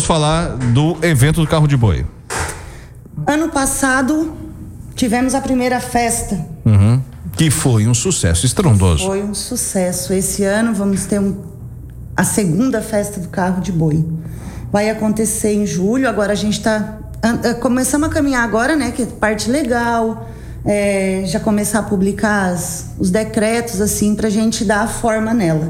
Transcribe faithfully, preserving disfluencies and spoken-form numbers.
vamos falar do evento do carro de boi. Ano passado tivemos a primeira festa. Uhum. Que foi um sucesso estrondoso. Foi um sucesso. Esse ano vamos ter um, a segunda festa do carro de boi. Vai acontecer em julho. Agora a gente está começamos a caminhar agora, né? Que é parte legal. É, já começar a publicar as, os decretos assim para a gente dar a forma nela.